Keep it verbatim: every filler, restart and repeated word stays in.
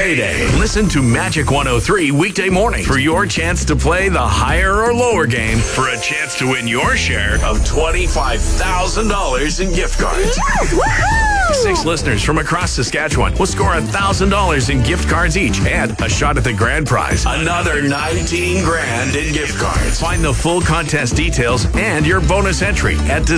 payday. Listen to Magic one oh three weekday morning for your chance to play the higher or lower game for a chance to win your share of twenty-five thousand dollars in gift cards. Yes, Six listeners from across Saskatchewan will score one thousand dollars in gift cards each and a shot at the grand prize. Another nineteen grand in gift cards. Find the full contest details and your bonus entry at